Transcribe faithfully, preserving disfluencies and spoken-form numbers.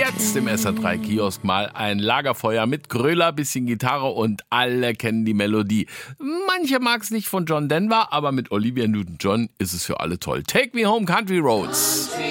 Jetzt im S R drei Kiosk mal ein Lagerfeuer mit Gröler, bisschen Gitarre und alle kennen die Melodie. Manche mag's nicht von John Denver, aber mit Olivia Newton-John ist es für alle toll. Take Me Home Country Roads.